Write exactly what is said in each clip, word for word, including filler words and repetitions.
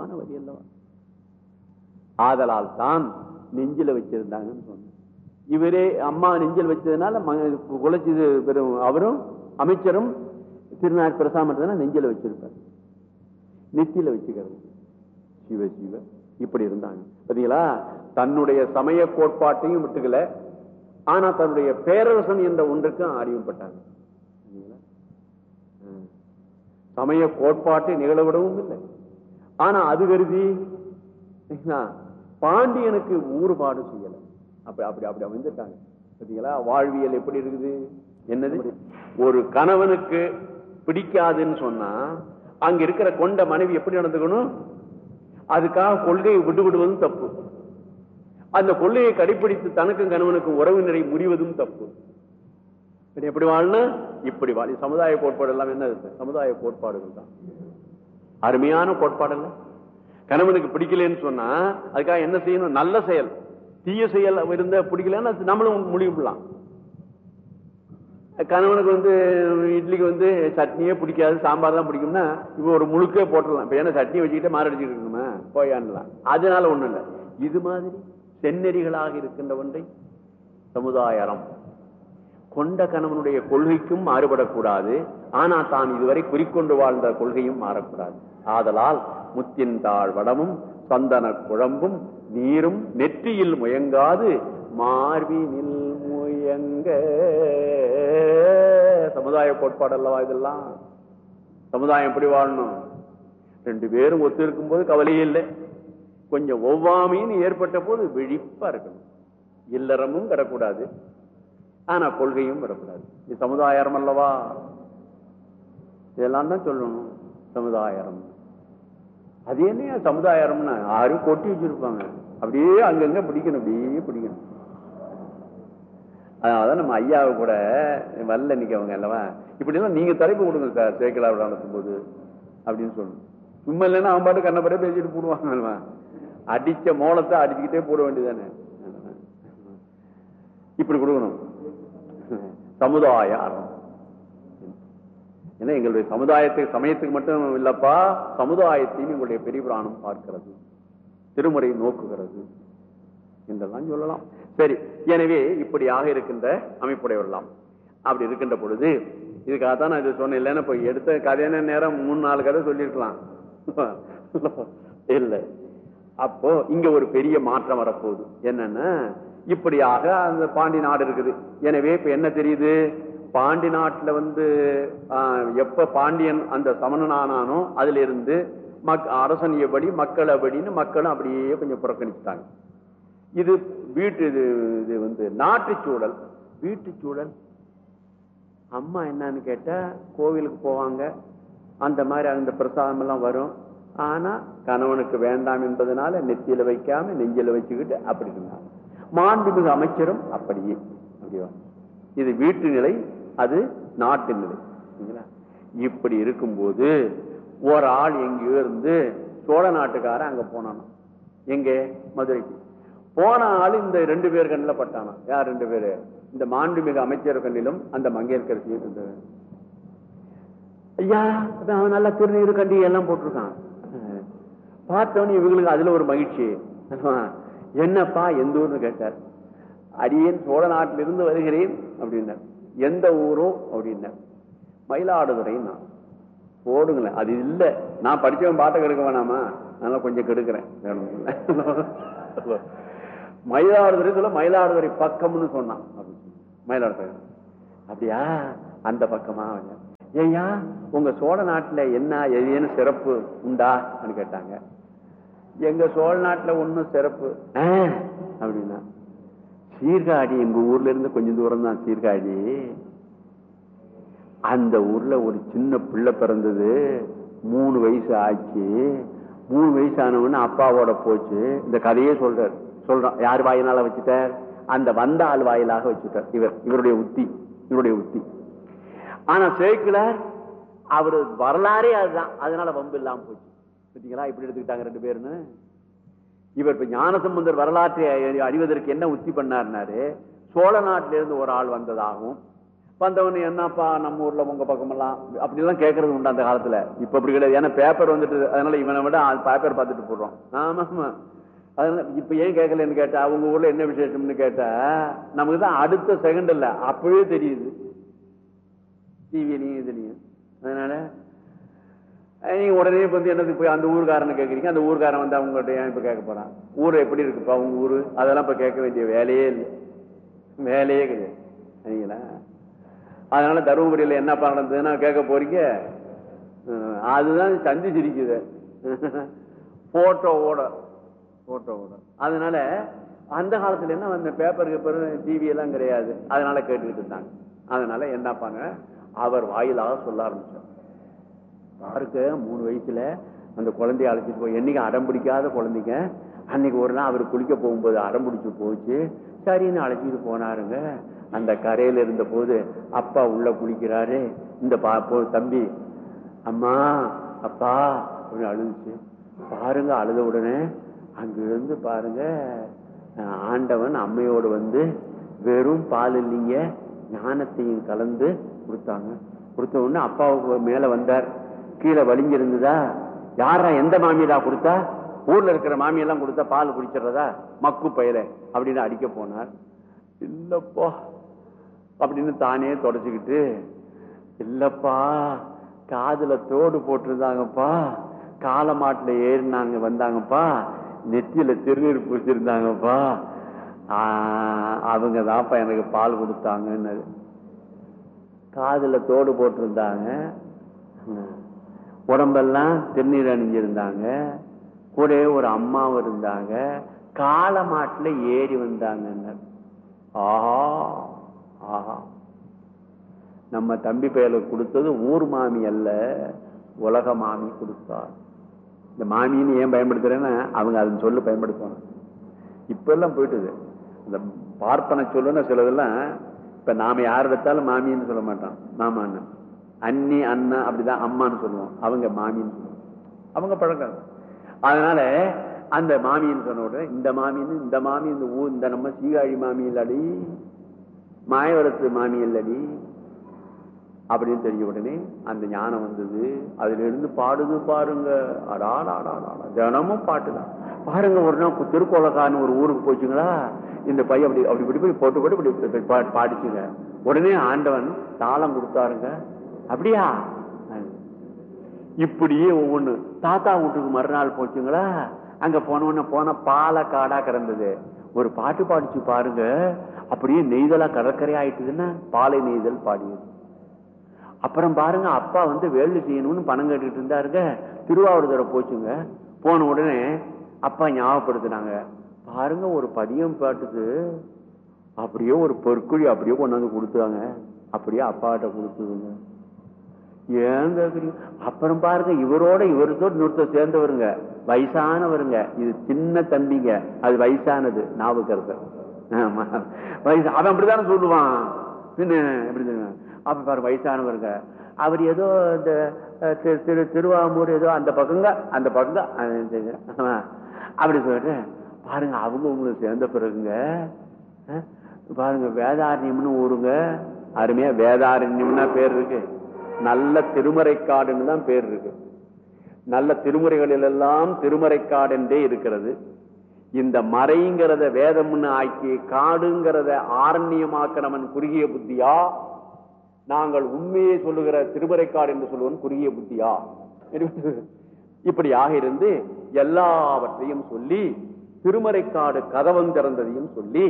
அற்புதமான வரி அல்லவா. ஆதலால் தான் நெஞ்சில வச்சிருந்தாங்கன்னு சொன்ன. இவரே அம்மா நெஞ்சில் வச்சதுனால குலைச்சி பெரும் அவரும் அமைச்சரும் திருநாள் பிரசாம நெஞ்சில வச்சிருப்பார், நெத்தியில வச்சுக்கிறது. சிவ சிவ இப்படி இருந்தாங்க பாத்தீங்களா. தன்னுடைய சமய கோட்பாட்டையும் விட்டுக்கல, ஆனா தன்னுடைய பேரரசன் என்ற ஒன்றுக்கும் அறிவுப்பட்டாங்க. சமய கோட்பாட்டை நிகழவிடவும் இல்லை, ஆனா அது கருதி பாண்டியனுக்கு ஊறுபாடு செய்யல. அப்படி அப்படி அப்படி வந்துட்டாங்க பாத்தீங்களா. வாழ்வியல் எப்படி இருக்குது என்னது. ஒரு கணவனுக்கு பிடிக்காதுன்னு சொன்னா அங்க இருக்கிற கொண்ட மனைவி எப்படி நடந்துக்கணும், அதுக்காக கொள்கையை விட்டு விடுவதும் தப்பு, அந்த கொள்கையை கடைபிடித்து தனக்கும் கணவனுக்கும் உறவினரை முறிவதும் தப்பு. எப்படி வாழணும், இப்படி வாழ. சமுதாய கோட்பாடு எல்லாம் என்ன சமுதாய கோட்பாடுகள் தான், அருமையான கோட்பாடு இல்ல. கணவனுக்கு பிடிக்கலன்னு சொன்னா அதுக்காக என்ன செய்யணும், நல்ல செயல். தீய செயல் இருந்த பிடிக்கலன்னு நம்மளும் முடிவுலாம். கணவனுக்கு வந்து இட்லிக்கு வந்து சட்னியே பிடிக்காது, சாம்பார் தான் பிடிக்கும்னா இப்ப ஒரு முழுக்கே போட்டுடலாம். இப்ப ஏன்னா சட்னி வச்சுக்கிட்டே மாரடிச்சுட்டு இருக்கணுமா போயான்லாம், அதனால ஒண்ணும் இல்லை. இது மாதிரி செந்நெறிகளாக இருக்கின்ற ஒன்றை சமுதாய அறம் கொண்ட கணவனுடைய கொள்கைக்கும் மாறுபடக்கூடாது, ஆனா தான் இதுவரை குறிக்கொண்டு வாழ்ந்த கொள்கையும் மாறக்கூடாது. ஆதலால் முத்தின் தாழ் வடமும் சந்தன குழம்பும் நீரும் நெற்றியில் முயங்காது மார்பினில் முயங்க. சமுதாய கோட்பாடு அல்லவா இதெல்லாம். சமுதாயம் எப்படி வாழணும், ரெண்டு பேரும் ஒத்து இருக்கும் போது கவலையே இல்லை, கொஞ்சம் ஒவ்வாமைன்னு ஏற்பட்ட போது விழிப்பா இருக்கணும். இல்லறமும் கிடக்கூடாது, ஆனா கொள்கையும் வரக்கூடாது. இது சமுதாயம் அல்லவா. இதெல்லாம் தான் சொல்லணும் சமுதாயம். அது என்ன சமுதாயம்னா யாரும் கொட்டி வச்சிருப்பாங்க, அப்படியே அங்கங்க பிடிக்கணும், அப்படியே பிடிக்கணும். அதனாலதான் நம்ம ஐயாவை கூட வரல நிக்கவங்க அல்லவா, இப்படி எல்லாம் நீங்க தலைப்பு கொடுங்க சார் சேக்கலாவிட நடத்தும் போது அப்படின்னு சொல்லணும். சும்மா இல்லைன்னா அவன் பாட்டு கண்ணப்படியே பேசிட்டு போடுவாங்க அல்லவா. அடிச்ச மோளத்தை அடிச்சுக்கிட்டே போட வேண்டியதானே. இப்படி கொடுக்கணும் சமுதாய அறம். ஏன்னா எங்களுடைய சமுதாயத்துக்கு சமயத்துக்கு மட்டும் இல்லப்பா, சமுதாயத்தையும் எங்களுடைய பெரிய புராணம் பார்க்கிறது, திருமுறை நோக்குகிறது என்றெல்லாம் சொல்லலாம். சரி, எனவே இப்படியாக இருக்கின்ற அமைப்புடையவர்களாம். அப்படி இருக்கின்ற பொழுது இதுக்காகத்தான் நான் இது சொன்னேன். இல்லைன்னா இப்ப எடுத்த கதையான நேரம் மூணு நாலு கதை சொல்லிருக்கலாம் இல்லை. அப்போ இங்க ஒரு பெரிய மாற்றம் வரப்போகுது. என்னன்னா இப்படியாக அந்த பாண்டி நாடு இருக்குது. எனவே இப்ப என்ன தெரியுது, பாண்டி நாட்டுல வந்து எப்ப பாண்டியன் அந்த சமணனானோ அதுல இருந்து மக் அரசன் எப்படி மக்கள் அப்படின்னு மக்களும் அப்படியே கொஞ்சம் புறக்கணிச்சுட்டாங்க. இது வீட்டு இது இது வந்து நாட்டு சூழல். வீட்டு சூழல் அம்மா என்னன்னு கேட்டா கோவிலுக்கு போவாங்க, அந்த மாதிரி அந்த பிரசாதம் எல்லாம் வரும். ஆனா கணவனுக்கு வேண்டாம் என்பதனால நெத்தியில வைக்காம நெஞ்சில வச்சுக்கிட்டு அப்படி இருந்தாங்க. மாண்புமிகு அமைச்சரும் அப்படியே அப்படியா. இது வீட்டு நிலை, அது நாட்டு நிலை. இப்படி இருக்கும்போது ஒரு ஆள் எங்கேயோ இருந்து சோழ நாட்டுக்காரன் அங்க போனானா, எங்க மதுரைக்கு போன ஆள் இந்த ரெண்டு பேர் கண்ணில் பட்டானா. யார் ரெண்டு பேரு, இந்த மாண்புமிகு அமைச்சர் கண்ணிலும் அந்த மங்கையர்கரசியும் இருந்தது. ஐயா அவன் நல்லா திருநீர் கண்டி எல்லாம் போட்டிருக்கான். பார்த்தவனே இவங்களுக்கு அதுல ஒரு மகிழ்ச்சி. என்னப்பா எந்த ஊர்னு கேட்டார். அடியேன் சோழ நாட்டிலிருந்து வருகிறேன் அப்படின்னார். எந்த ஊரோ அப்படின்னார். மயிலாடுதுறை. நான் போடுங்களேன், அது இல்ல நான் படிச்சவன் பாட்டை கெடுக்க வேணாமா, அதனால கொஞ்சம் கெடுக்கிறேன். மயிலாடுதுறை சொல்ல மயிலாடுதுறை பக்கம்னு சொன்னான். மயிலாடுதுறை அப்படியா, அந்த பக்கமா. ஏய்யா உங்க சோழ நாட்டுல என்ன எதுன்னு சிறப்பு உண்டா கேட்டாங்க. எங்க சோழ நாட்டுல ஒன்னும் சிறப்பு அப்படின்னா, சீர்காழி எங்க ஊர்ல இருந்து கொஞ்சம் தூரம் தான் சீர்காழி. அந்த ஊர்ல ஒரு சின்ன பிள்ளை பிறந்தது, மூணு வயசு ஆச்சு. மூணு வயசு ஆனவன்னு அப்பாவோட போச்சு. இந்த கதையே சொல்றாரு. சொல்றான் யார் வாயினால வச்சுட்டார், அந்த வந்த ஆள் வாயிலாக வச்சுட்டார். இவர் இவருடைய உத்தி இவருடைய உத்தி. ஆனா சேக்கிழார் அவரு வரலாறே அதுதான், அதனால வம்பு இல்லாம போச்சு. பார்த்தீங்களா இப்படி எடுத்துக்கிட்டாங்க ரெண்டு பேருன்னு. இவர் இப்ப ஞானசம்பந்தர் வரலாற்றை அறிவதற்கு என்ன உத்தி பண்ணார்னாரு, சோழ நாட்டில இருந்து ஒரு ஆள் வந்ததாகவும் வந்தவனு என்னப்பா நம்ம ஊர்ல உங்க பக்கமெல்லாம் அப்படிலாம் கேட்கறது உண்டு அந்த காலத்துல. இப்ப அப்படி கிடையாது. ஏன்னா பேப்பர் வந்துட்டு, அதனால இவனை விட பேப்பர் பார்த்துட்டு போடுறோம். ஆமா ஆமா. அதனால இப்ப ஏன் கேட்கலன்னு கேட்டா, அவங்க ஊர்ல என்ன விசேஷம்னு கேட்டா நமக்கு தான் அடுத்த செகண்ட் இல்ல அப்பவே தெரியுது டிவிலையும் இதுலயும். அதனால நீங்க உடனே வந்து என்னது போய் அந்த ஊருக்காரனை கேட்கறீங்க. அந்த ஊருக்காரன் வந்து அவங்கள்ட்ட ஏன் இப்ப கேட்க போறான்? ஊரு எப்படி இருக்குப்பா உங்க ஊரு? அதெல்லாம் இப்ப கேட்க வேண்டிய வேலையே இல்லை, வேலையே கிடையாது. சரிங்களா? அதனால தருமபுரியில என்னப்பா நடந்ததுன்னா கேட்க போறீங்க. அதுதான் சந்தி சிரிக்குது போட்டோவோட போட்டோவோட. அதனால அந்த காலத்துல என்ன அந்த பேப்பர் பேப்பர் டிவி எல்லாம் கிடையாது. அதனால கேட்டுக்கிட்டு இருந்தாங்க. அதனால என்னப்பாங்க அவர் வாயிலாக சொல்ல ஆரம்பிச்சார். பாருக்க மூணு வயசுல அந்த குழந்தைய அழைச்சிட்டு போய், என்னைக்கு அடம் பிடிக்காத குழந்தைங்க அன்னைக்கு ஒரு நாள் அவர் குளிக்க போகும்போது அடம் பிடிச்சு போச்சு. சரின்னு அழைச்சிட்டு போனாருங்க. அந்த கரையில இருந்த போது அப்பா உள்ள குளிக்கிறாரு. இந்த பா தம்பி அம்மா அப்பா அப்படின்னு அழுதுச்சு. பாருங்க அழுத உடனே அங்கிருந்து பாருங்க ஆண்டவன் அம்மையோடு வந்து வெறும் பால் இல்லைங்க ஞானத்தையும் கலந்து கொடுத்தாங்க. கொடுத்த உடனே அப்பாவுக்கு மேல வந்தார். கீழே வலிஞ்சிருந்ததா? யாரா எந்த மாமியடா கொடுத்தா? ஊர்ல இருக்கிற மாமியெல்லாம் கொடுத்தா பால் குடிச்சிடறதா மக்கு பயிர அப்படின்னு அடிக்க போனார். இல்லப்பா அப்படின்னு தானே தொடச்சுக்கிட்டு, இல்லப்பா காதுல தோடு போட்டிருந்தாங்கப்பா, காலமாட்டுல ஏறினாங்க வந்தாங்கப்பா, நெத்தியில திருநீர் பூசிருந்தாங்கப்பா, அவங்க தான்ப்பா எனக்கு பால் கொடுத்தாங்கன்னு. காதுல தோடு போட்டிருந்தாங்க, உடம்பெல்லாம் திருநீர் அணிஞ்சிருந்தாங்க, கூட ஒரு அம்மாவும் இருந்தாங்க, காலமாட்டுல ஏறி வந்தாங்க. ஆஹா ஆஹா, நம்ம தம்பி பெயருக்கு கொடுத்தது ஊர் மாமி அல்ல, உலக மாமி கொடுத்தார். இந்த மாமின்னு ஏன் பயன்படுத்துறேன்னா அவங்க அதன் சொல்லு பயன்படுத்துவாங்க. இப்ப எல்லாம் போயிட்டுது இந்த பார்ப்பன சொல்லுன்னு சிலதெல்லாம். இப்ப நாம யார் எடுத்தாலும் மாமின்னு சொல்ல மாட்டோம், மாமான்னு. அண்ணி அண்ணா அப்படிதான் அம்மான்னு சொல்லுவோம், அவங்க மாமின்னு சொல்லுவோம், அவங்க பழக்கம். அதனால அந்த மாமின்னு சொன்ன உடனே இந்த மாமின்னு இந்த மாமி இந்த ஊ இந்த நம்ம சீகாழி மாமி இல்லடி, மாயவரத்து மாமி இல்லடி அப்படின்னு தெரிஞ்ச உடனே அந்த ஞானம் வந்தது. அதுல இருந்து பாடுது பாருங்க, அடாடாடாடா தினமும் பாட்டுதான் பாருங்க. ஒரு நாள் திருக்கோலக்கான்னு ஒரு ஊருக்கு போச்சுங்களா, இந்த பையன் அப்படி அப்படி இப்படி போய் போட்டு போட்டு இப்படி பாடிச்சுங்க. உடனே ஆண்டவன் தாளம் கொடுத்தாருங்க. அப்படியா? இப்படியே ஒவ்வொன்னு. தாத்தா வீட்டுக்கு மறுநாள் போச்சுங்களா, அங்க போனோன்னு போன பாலக்காடா கிடந்தது. ஒரு பாட்டு பாடிச்சு பாருங்க, அப்படியே நெய்தலா கடற்கரை ஆயிட்டுதுன்னா பாலை நெய்தல் பாடியது. அப்புறம் பாருங்க அப்பா வந்து வேலை செய்யணும்னு பணம் கேட்டுக்கிட்டு இருந்தாருங்க. திருவாவூர் போச்சுங்க. போன உடனே அப்பா ஞாபகப்படுத்தினாங்க. பாருங்க ஒரு பதியம் பாட்டுக்கு அப்படியே ஒரு பொற்குழி அப்படியே கொண்டாந்து கொடுத்தாங்க. அப்படியே அப்பாட்ட கொடுத்துதுங்க. ஏன் கேக்குறீங்க? அப்புறம் பாருங்க இவரோட இவருத்தோடு நூற்ற சேர்ந்தவருங்க, வயசானவருங்க. இது சின்ன தம்பிங்க, அது வயசானது நாவுக்கரசர். வயசு அவன் அப்படித்தானே சொல்லுவான். பின்ன எப்படி அப்ப பாரு வயசானவருங்க. அவர் ஏதோ இந்த திரு திருவாமூர் ஏதோ அந்த பக்கங்க அந்த பக்கங்க அப்படி சொல்லிட்டு பாருங்க அவங்க உங்களுக்கு சேர்ந்த பிறகுங்க பாருங்க வேதாரண்யம்னு ஊருங்க. அருமையா வேதாரண்யம்னா பேர் இருக்கு. நல்ல திருமறைக்காடுன்னு தான் பேர் இருக்கு. நல்ல திருமுறைகளில் எல்லாம் திருமறைக்காடு என்றே இருக்கிறது. இந்த மறைங்கிறத வேதம்னு ஆக்கி காடுங்கிறத ஆரண்யமாக்கணவன் குறுகிய புத்தியா, நாங்கள் உண்மையை சொல்லுகிற திருமறைக்காடு என்று சொல்லுவன் குறுகிய புத்தியா? இப்படியாக இருந்து எல்லாவற்றையும் சொல்லி திருமறைக்காடு கதவம் திறந்ததையும் சொல்லி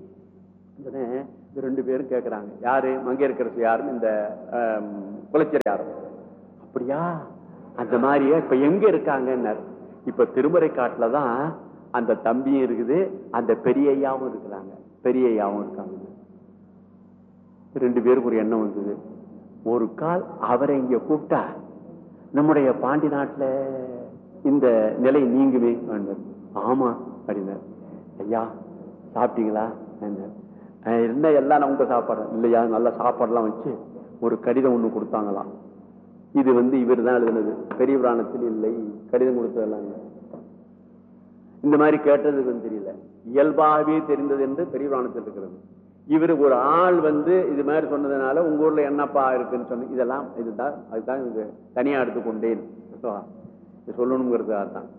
ரெண்டு பேரும் கேட்கிறாங்க. யாரு? மங்கையர்க்கரசு யாருன்னு இந்த குலச்சர் யாரும். அப்படியா? அந்த மாதிரியே இப்ப எங்க இருக்காங்க? இப்ப திருமறைக்காட்டுலதான் அந்த தம்பியும் இருக்குது, அந்த பெரிய ஐயாவும் இருக்கிறாங்க. பெரிய ஐயாவும் இருக்காங்க. ரெண்டு பேருக்கு ஒரு எண்ணம் வந்தது. ஒரு கால் அவரை இங்க கூப்பிட்டா நம்முடைய பாண்டி நாட்டுல இந்த நிலை நீங்குமே. ஆமா அப்படின்னார். ஐயா சாப்பிட்டீங்களா? இருந்தா எல்லாம் நமக்கு சாப்பாடு இல்லையா? நல்ல சாப்பாடுலாம் வச்சு ஒரு கடிதம் ஒண்ணு கொடுத்தாங்களாம். இது வந்து இவர் தான் எழுதினது, பெரிய புராணத்தில் இல்லை, கடிதம் கொடுத்ததெல்லாம் இல்லை. இந்த மாதிரி கேட்டது தெரியல, இயல்பாகவே தெரிந்தது என்று பெரிய புராணத்தில் இருக்கிறது. இவரு ஒரு ஆள் வந்து இது மாதிரி சொன்னதுனால உங்க ஊர்ல என்னப்பா இருக்குன்னு சொன்ன இதெல்லாம் இதுதான் அதுதான் இது தனியா எடுத்துக்கொண்டேன் சொல்லணுங்கிறதுக்காக தான்.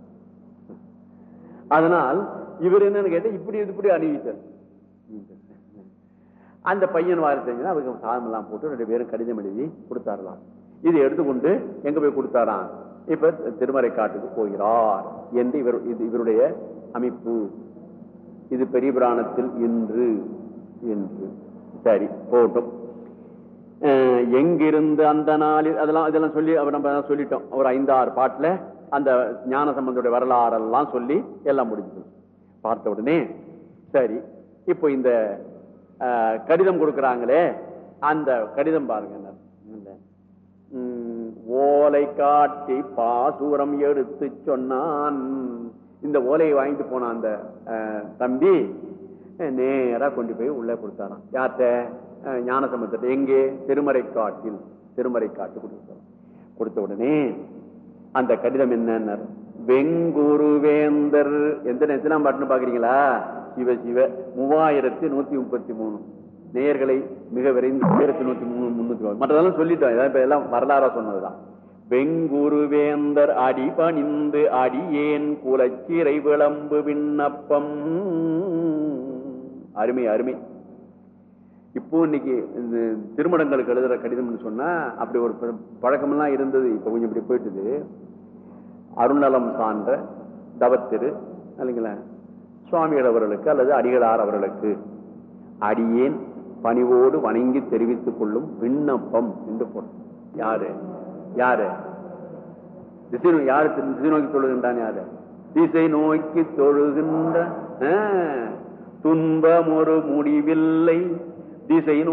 அதனால் இவர் என்னன்னு கேட்டா இப்படி இப்படி அறிவித்தார். அந்த பையன் வாரி செஞ்சா அவருக்கு சாதம் எல்லாம் போட்டு ரெண்டு பேரும் கடிதம் எழுதி கொடுத்தாரலாம். இதை எடுத்துக்கொண்டு எங்க போய் கொடுத்தாராம், இப்ப திருமறை காட்டுக்கு போகிறார் என்று இவர் இது இவருடைய அமைப்பு. இது பெரிய புராணத்தில் இன்று என்று சரி போட்டும். எங்கிருந்து அந்த நாளில் அதெல்லாம் இதெல்லாம் சொல்லி அவர் நம்ம சொல்லிட்டோம். ஒரு ஐந்து ஆறு பாட்டுல அந்த ஞான சம்பந்தோட வரலாறெல்லாம் சொல்லி எல்லாம் முடிஞ்சது. பார்த்த உடனே சரி இப்போ இந்த கடிதம் கொடுக்கறாங்களே அந்த கடிதம் பாருங்க. ஓலை காட்டி பாசூரம் எடுத்து சொன்னான். இந்த ஓலையை வாங்கிட்டு போன அந்த தம்பி நேரா கொண்டு போய் உள்ள கொடுத்தாராம். யார்கிட்ட? ஞானசம்பந்தத்தை. எங்கே? திருமறை காட்டில். திருமறை காட்டு கொடுத்தாராம். கொடுத்த உடனே அந்த கடிதம் என்ன? வெங்குருவேந்தர் எந்த நேரத்திலாம் பாட்டுன்னு பாக்குறீங்களா? சிவ சிவ மூவாயிரத்தி நூத்தி முப்பத்தி மூணு நேயர்களை மிக விரைந்து ஆயிரத்தி நூத்தி மூணு முன்னூத்தி மற்றதெல்லாம் சொல்லிட்டோம். இப்ப எல்லாம் வரலாறா சொன்னதுதான். வெங்குருவேந்தர் அடி பணிந்து அடியேன் குலச்சிறை விளம்பு விண்ணப்பம். அருமை அருமை. இப்போ இன்னைக்கு திருமணங்களுக்கு எழுதுற கடிதம்னு சொன்னா அப்படி ஒரு பழக்கமெல்லாம் இருந்தது. இப்ப கொஞ்சம் இப்படி போயிட்டுது. அருணலம் சான்ற தவத்திரு இல்லைங்களா சுவாமிகள் அவர்களுக்கு அல்லது அடிகளார் அவர்களுக்கு அடியேன் பணிவோடு வணங்கி தெரிவித்துக் கொள்ளும் விண்ணப்பம் என்று போடும். யாரு யாரு திசை யாரு திசை நோக்கி தொழுகின்றான்? யாரு திசை நோக்கி தொழுகின்ற துன்பம் ஒரு முடிவில்லை திசை